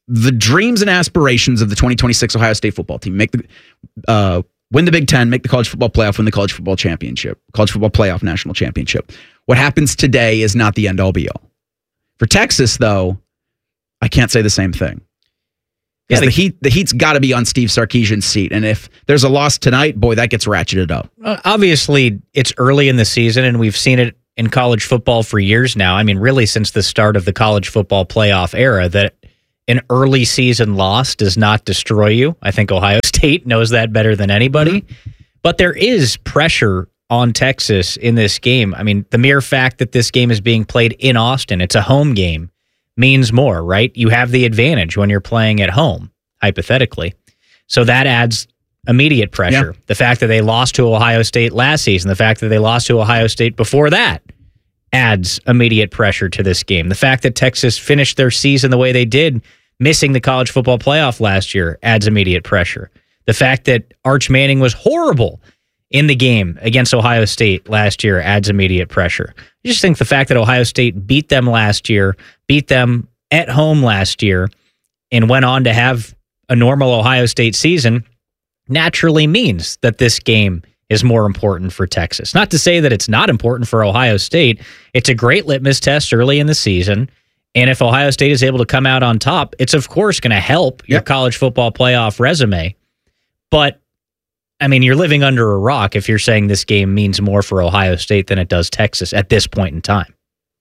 the dreams and aspirations of the twenty twenty-six Ohio State football team. Make the uh, win the Big Ten, make the college football playoff, win the college football championship, college football playoff national championship. What happens today is not the end all be all. For Texas, though, I can't say the same thing. Yeah, the, the heat, the heat's got to be on Steve Sarkisian's seat, and if there's a loss tonight, boy, that gets ratcheted up. Uh, obviously, it's early in the season, and we've seen it in college football for years now. I mean, really since the start of the college football playoff era, that an early season loss does not destroy you. I think Ohio State knows that better than anybody. Mm-hmm. But there is pressure on Texas in this game. I mean, the mere fact that this game is being played in Austin, it's a home game, means more, right? You have the advantage when you're playing at home, hypothetically. So that adds immediate pressure. Yeah. The fact that they lost to Ohio State last season, the fact that they lost to Ohio State before that, adds immediate pressure to this game. The fact that Texas finished their season the way they did, missing the college football playoff last year, adds immediate pressure. The fact that Arch Manning was horrible in the game against Ohio State last year adds immediate pressure. I just think the fact that Ohio State beat them last year, beat them at home last year, and went on to have a normal Ohio State season naturally means that this game is more important for Texas. Not to say that it's not important for Ohio State. It's a great litmus test early in the season. And if Ohio State is able to come out on top, it's of course going to help your yep. college football playoff resume. But, I mean, you're living under a rock if you're saying this game means more for Ohio State than it does Texas at this point in time.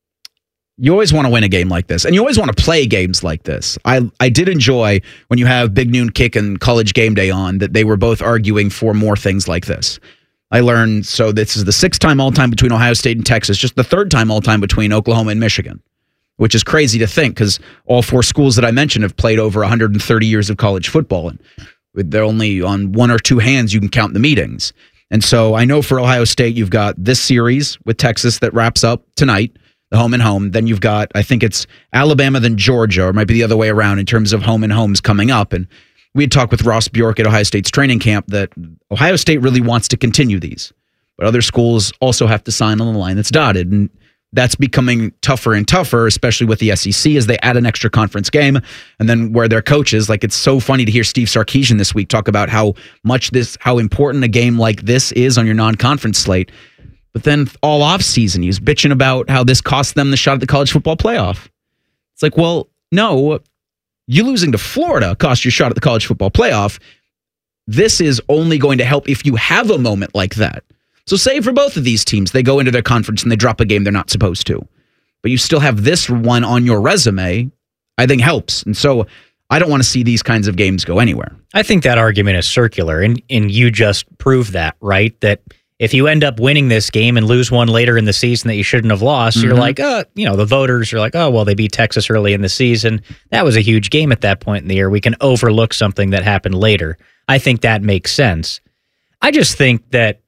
You always want to win a game like this, and you always want to play games like this. I I did enjoy when you have Big Noon Kick and College Game Day on that they were both arguing for more things like this. I learned, so this is the sixth time all-time between Ohio State and Texas, just the third time all-time between Oklahoma and Michigan, which is crazy to think because all four schools that I mentioned have played over one hundred thirty years of college football, and they're only on one or two hands you can count the meetings. And so I know for Ohio State, you've got this series with Texas that wraps up tonight, the home and home. Then you've got, I think it's Alabama, then Georgia, or it might be the other way around in terms of home and homes coming up. And we had talked with Ross Bjork at Ohio State's training camp that Ohio State really wants to continue these, but other schools also have to sign on the line that's dotted. And that's becoming tougher and tougher, especially with the S E C as they add an extra conference game. And then where their coaches, like it's so funny to hear Steve Sarkisian this week talk about how much this, how important a game like this is on your non-conference slate. But then all off season, he was bitching about how this cost them the shot at the college football playoff. It's like, well, no, you losing to Florida cost you a shot at the college football playoff. This is only going to help if you have a moment like that. So say for both of these teams, they go into their conference and they drop a game they're not supposed to. But you still have this one on your resume, I think helps. And so I don't want to see these kinds of games go anywhere. I think that argument is circular, and, and you just proved that, right? That if you end up winning this game and lose one later in the season that you shouldn't have lost, mm-hmm. you're like, oh, you know, the voters are like, oh, well, they beat Texas early in the season. That was a huge game at that point in the year. We can overlook something that happened later. I think that makes sense. I just think that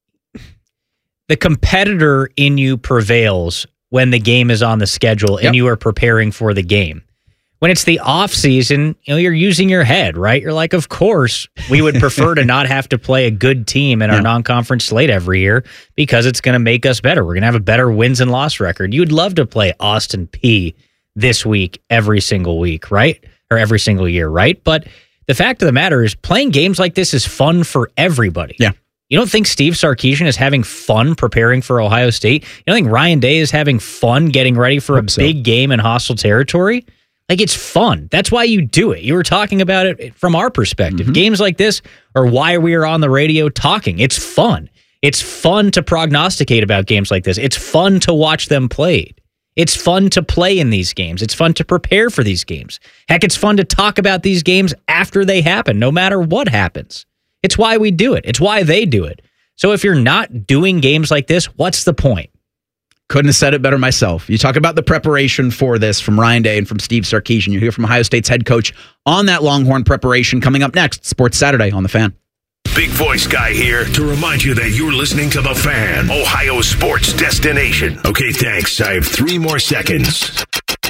the competitor in you prevails when the game is on the schedule and yep. you are preparing for the game. When it's the off season, you know, you're using your head, right? You're like, of course, we would prefer to not have to play a good team in our yeah. non-conference slate every year because it's going to make us better. We're going to have a better wins and loss record. You'd love to play Austin Peay this week, every single week, right? Or every single year, right? But the fact of the matter is playing games like this is fun for everybody. Yeah. You don't think Steve Sarkisian is having fun preparing for Ohio State? You don't think Ryan Day is having fun getting ready for a so. big game in hostile territory? Like, it's fun. That's why you do it. You were talking about it from our perspective. Mm-hmm. Games like this are why we are on the radio talking. It's fun. It's fun to prognosticate about games like this. It's fun to watch them played. It's fun to play in these games. It's fun to prepare for these games. Heck, it's fun to talk about these games after they happen, no matter what happens. It's why we do it. It's why they do it. So if you're not doing games like this, what's the point? Couldn't have said it better myself. You talk about the preparation for this from Ryan Day and from Steve Sarkisian. You hear from Ohio State's head coach on that Longhorn preparation coming up next. Sports Saturday on The Fan. Big voice guy here to remind you that you're listening to The Fan, Ohio sports destination. Okay, thanks. I have three more seconds.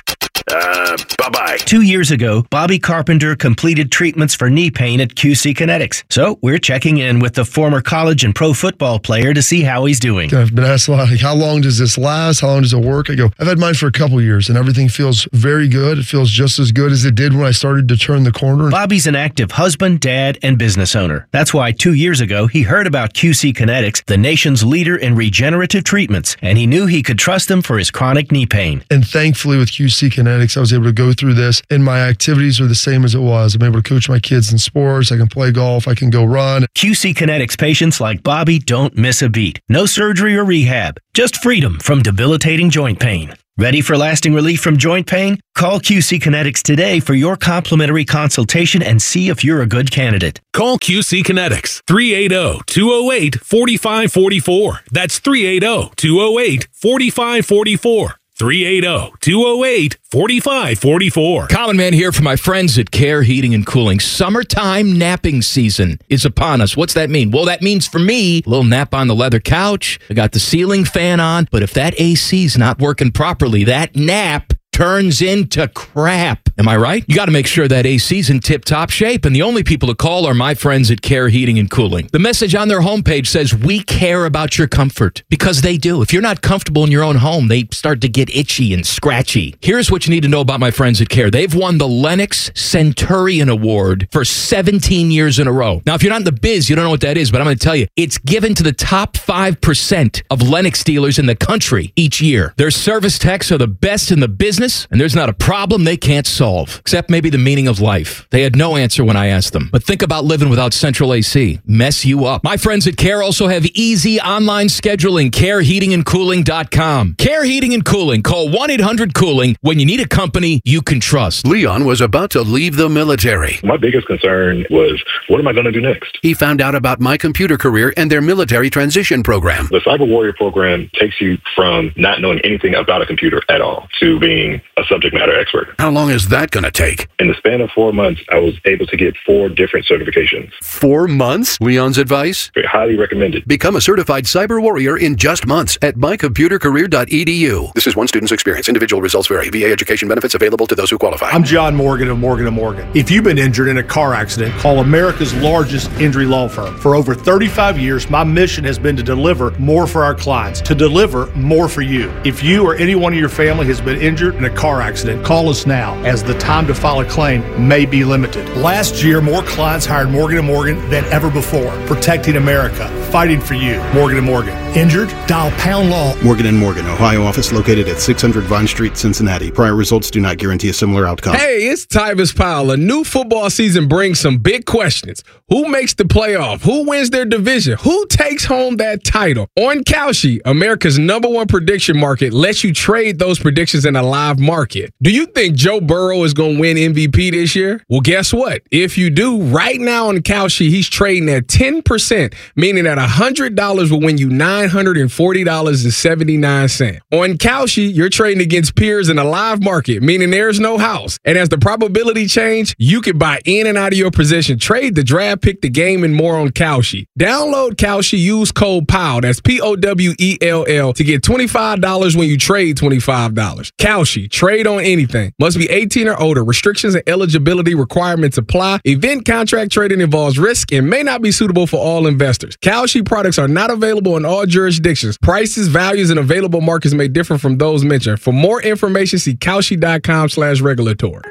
Uh, bye-bye. Two years ago, Bobby Carpenter completed treatments for knee pain at Q C Kinetics. So we're checking in with the former college and pro football player to see how he's doing. I've been asked a lot, like, how long does this last? How long does it work? I go, I've had mine for a couple years, and everything feels very good. It feels just as good as it did when I started to turn the corner. Bobby's an active husband, dad, and business owner. That's why two years ago, he heard about Q C Kinetics, the nation's leader in regenerative treatments, and he knew he could trust them for his chronic knee pain. And thankfully, with Q C Kinetics, I was able to go through this, and my activities are the same as it was. I'm able to coach my kids in sports. I can play golf. I can go run. Q C Kinetics patients like Bobby don't miss a beat. No surgery or rehab, just freedom from debilitating joint pain. Ready for lasting relief from joint pain? Call Q C Kinetics today for your complimentary consultation and see if you're a good candidate. Call Q C Kinetics, three eight zero, two zero eight, four five four four. That's three eight zero, two zero eight, four five four four. three eight zero, two zero eight, four five four four. Common Man here for my friends at Care Heating and Cooling. Summertime napping season is upon us. What's that mean? Well, that means for me, a little nap on the leather couch. I got the ceiling fan on, but if that A C's not working properly, that nap turns into crap. Am I right? You got to make sure that A C's in tip-top shape, and the only people to call are my friends at Care Heating and Cooling. The message on their homepage says, we care about your comfort, because they do. If you're not comfortable in your own home, they start to get itchy and scratchy. Here's what you need to know about my friends at Care. They've won the Lennox Centurion Award for seventeen years in a row. Now, if you're not in the biz, you don't know what that is, but I'm going to tell you, it's given to the top five percent of Lennox dealers in the country each year. Their service techs are the best in the business, and there's not a problem they can't solve, except maybe the meaning of life. They had no answer when I asked them. But think about living without central A C. Mess you up. My friends at Care also have easy online scheduling. care heating and cooling dot com. Care Heating and Cooling. Call one eight hundred cooling when you need a company you can trust. Leon was about to leave the military. My biggest concern was, what am I going to do next? He found out about My Computer Career and their military transition program. The Cyber Warrior program takes you from not knowing anything about a computer at all to being a subject matter expert. How long is that going to take? In the span of four months, I was able to get four different certifications. Four months? Leon's advice? Highly recommended. Become a certified cyber warrior in just months at my computer career dot e d u. This is one student's experience. Individual results vary. V A education benefits available to those who qualify. I'm John Morgan of Morgan and Morgan. If you've been injured in a car accident, call America's largest injury law firm. For over thirty-five years, my mission has been to deliver more for our clients, to deliver more for you. If you or anyone in your family has been injured in a car accident, call us now, as the time to file a claim may be limited. Last year, more clients hired Morgan and Morgan than ever before, protecting America, fighting for you. Morgan and Morgan. Injured? Dial pound law. Morgan and Morgan, Ohio office located at six hundred Vine Street, Cincinnati. Prior results do not guarantee a similar outcome. Hey, it's Tyvis Powell. A new football season brings some big questions. Who makes the playoff? Who wins their division? Who takes home that title? On Kalshi, America's number one prediction market, lets you trade those predictions in a live market. Do you think Joe Burrow is going to win M V P this year? Well, guess what? If you do, right now on Kalshi, he's trading at ten percent, meaning that one hundred dollars will win you nine hundred forty dollars and seventy-nine cents. On Kalshi, you're trading against peers in a live market, meaning there's no house. And as the probability change, you can buy in and out of your position, trade the draft, pick the game, and more on Kalshi. Download Kalshi, use code POWELL, that's P O W E L L, to get twenty-five dollars when you trade twenty-five dollars. Kalshi, trade on anything. Must be eighteen or older. Restrictions and eligibility requirements apply. Event contract trading involves risk and may not be suitable for all investors. Kalshi products are not available in all jurisdictions. Prices, values, and available markets may differ from those mentioned. For more information, see Kalshi.com slash regulatory.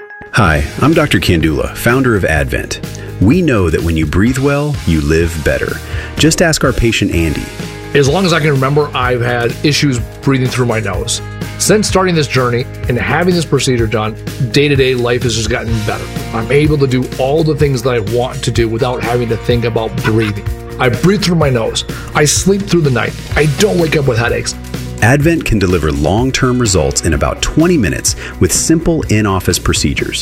Hi, I'm Doctor Kandula, founder of Advent. We know that when you breathe well, you live better. Just ask our patient Andy. As long as I can remember, I've had issues breathing through my nose. Since starting this journey and having this procedure done, day-to-day life has just gotten better. I'm able to do all the things that I want to do without having to think about breathing. I breathe through my nose. I sleep through the night. I don't wake up with headaches. Advent can deliver long-term results in about twenty minutes with simple in-office procedures.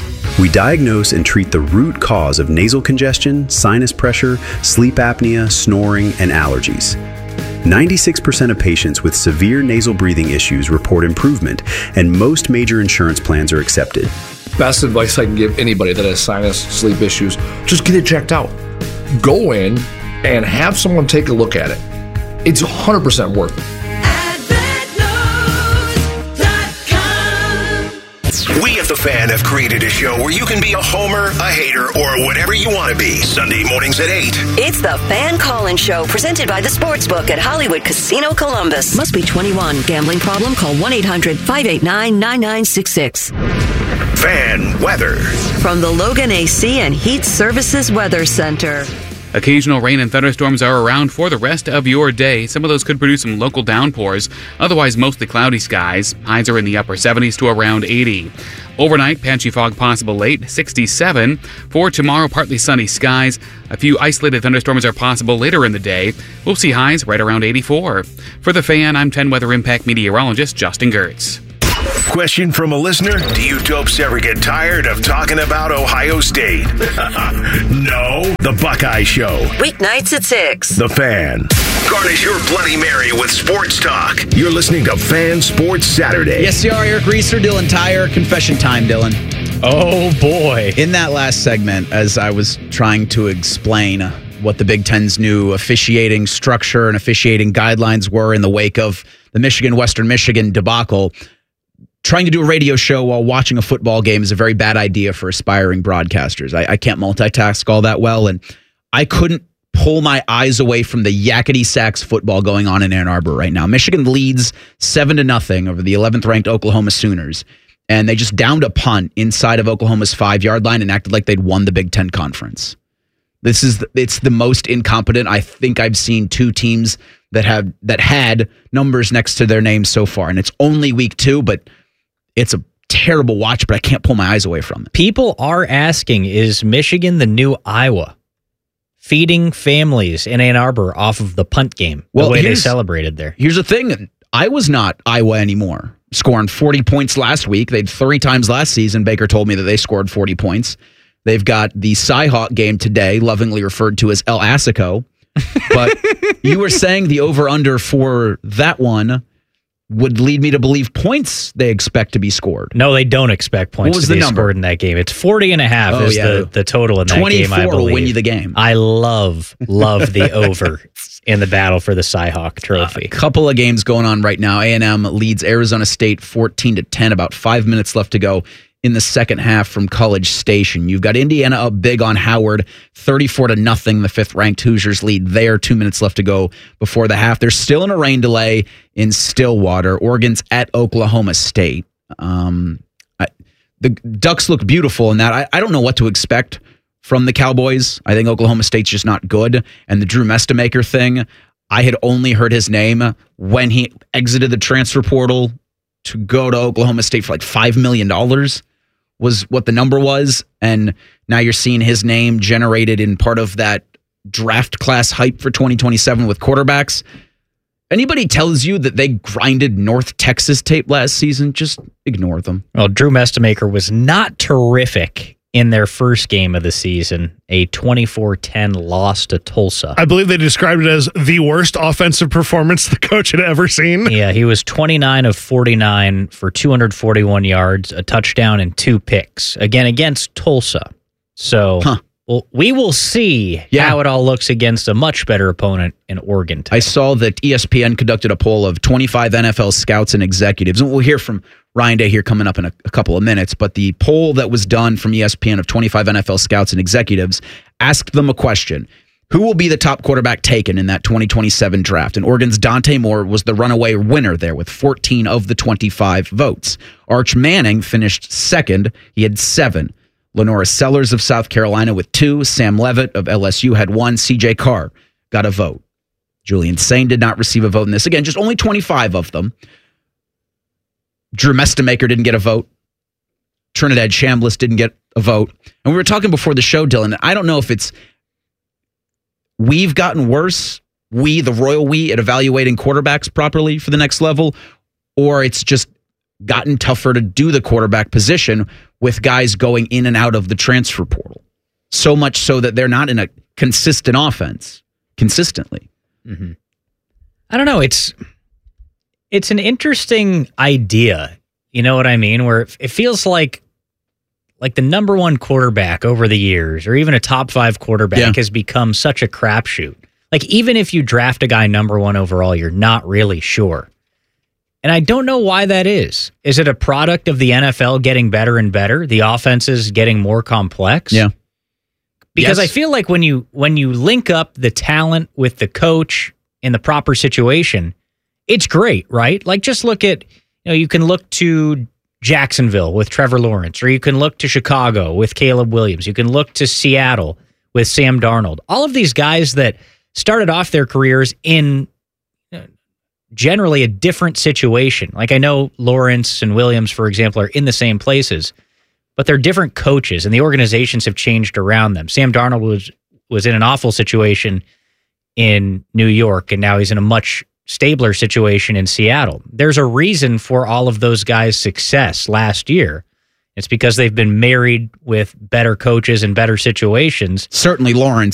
We diagnose and treat the root cause of nasal congestion, sinus pressure, sleep apnea, snoring, and allergies. ninety-six percent of patients with severe nasal breathing issues report improvement, and most major insurance plans are accepted. Best advice I can give anybody that has sinus, sleep issues, just get it checked out. Go in and have someone take a look at it. It's one hundred percent worth it. We at The Fan have created a show where you can be a homer, a hater, or whatever you want to be. Sunday mornings at eight. It's the Fan Call-In Show, presented by the Sportsbook at Hollywood Casino Columbus. Must be twenty-one. Gambling problem? Call one eight hundred five eight nine nine nine six six. Fan weather. From the Logan A C and Heat Services Weather Center. Occasional rain and thunderstorms are around for the rest of your day. Some of those could produce some local downpours. Otherwise, mostly cloudy skies. Highs are in the upper seventies to around eighty. Overnight, patchy fog possible late, sixty-seven. For tomorrow, partly sunny skies. A few isolated thunderstorms are possible later in the day. We'll see highs right around eighty-four. For The Fan, I'm ten Weather Impact meteorologist Justin Gertz. Question from a listener: do you dopes ever get tired of talking about Ohio State? No. The Buckeye Show. Weeknights at six. The Fan. Garnish your Bloody Mary with sports talk. You're listening to Fan Sports Saturday. Yes, you are. Eric Reeser, Dylan Tyre. Confession time, Dylan. Oh, boy. In that last segment, as I was trying to explain what the Big Ten's new officiating structure and officiating guidelines were in the wake of the Michigan-Western Michigan debacle, trying to do a radio show while watching a football game is a very bad idea for aspiring broadcasters. I, I can't multitask all that well, and I couldn't pull my eyes away from the yakety sax football going on in Ann Arbor right now. Michigan leads seven to nothing over the eleventh ranked Oklahoma Sooners, and they just downed a punt inside of Oklahoma's five yard line and acted like they'd won the Big Ten Conference. This is the, it's the most incompetent I think I've seen two teams that have that had numbers next to their names so far, and it's only week two, but it's a terrible watch, but I can't pull my eyes away from it. People are asking, is Michigan the new Iowa? Feeding families in Ann Arbor off of the punt game, the well, way they celebrated there. Here's the thing. Iowa's not Iowa anymore. Scoring forty points last week. They'd three times last season. Baker told me that they scored forty points. They've got the Cyhawk game today, lovingly referred to as El Assico. But you were saying the over-under for that one would lead me to believe points they expect to be scored. No, they don't expect points what was to the be number? scored in that game. It's forty and a half oh, is yeah. the, the total in that game, I believe. twenty-four will win you the game. I love, love the over in the battle for the Cyhawk trophy. A couple of games going on right now. A and M leads Arizona State fourteen to ten, about five minutes left to go in the second half from College Station. You've got Indiana up big on Howard, thirty-four to nothing. The fifth-ranked Hoosiers lead there. Two minutes left to go before the half. They're still in a rain delay in Stillwater. Oregon's at Oklahoma State. Um, I, the Ducks look beautiful in that. I, I don't know what to expect from the Cowboys. I think Oklahoma State's just not good. And the Drew Mestamaker thing, I had only heard his name when he exited the transfer portal to go to Oklahoma State for like five million dollars. Was what the number was, and now you're seeing his name generated in part of that draft class hype for twenty twenty-seven with quarterbacks. Anybody tells you that they grinded North Texas tape last season, just ignore them. Well, Drew Mestamaker was not terrific in their first game of the season, a twenty-four ten loss to Tulsa. I believe they described it as the worst offensive performance the coach had ever seen. Yeah, he was twenty-nine of forty-nine for two hundred forty-one yards, a touchdown, and two picks, again against Tulsa. So huh. well, we will see yeah. how it all looks against a much better opponent in Oregon today. I saw that E S P N conducted a poll of twenty-five N F L scouts and executives, and we'll hear from Ryan Day here coming up in a, a couple of minutes, but the poll that was done from E S P N of twenty-five N F L scouts and executives asked them a question. Who will be the top quarterback taken in that twenty twenty-seven draft? And Oregon's Dante Moore was the runaway winner there with fourteen of the twenty-five votes. Arch Manning finished second. He had seven. Lenora Sellers of South Carolina with two. Sam Levitt of L S U had one. C J Carr got a vote. Julian Sain did not receive a vote in this. Again, just only twenty-five of them. Drew Mestamaker didn't get a vote. Trinidad Chambliss didn't get a vote. And we were talking before the show, Dylan, I don't know if it's we've gotten worse, we, the royal we, at evaluating quarterbacks properly for the next level, or it's just gotten tougher to do the quarterback position with guys going in and out of the transfer portal. So much so that they're not in a consistent offense consistently. Mm-hmm. I don't know. It's it's an interesting idea. You know what I mean? Where it feels like like the number one quarterback over the years, or even a top five quarterback, yeah. has become such a crapshoot. Like, even if you draft a guy number one overall, you're not really sure. And I don't know why that is. Is it a product of the N F L getting better and better? The offenses getting more complex? Yeah. Because Yes. I feel like when you when you link up the talent with the coach in the proper situation, it's great, right? Like just look at, you know, you can look to Jacksonville with Trevor Lawrence, or you can look to Chicago with Caleb Williams. You can look to Seattle with Sam Darnold. All of these guys that started off their careers in generally a different situation. Like I know Lawrence and Williams, for example, are in the same places, but they're different coaches and the organizations have changed around them. Sam Darnold was was in an awful situation in New York, and now he's in a much stabler situation in Seattle. There's a reason for all of those guys' success last year. It's because they've been married with better coaches and better situations. Certainly Lawrence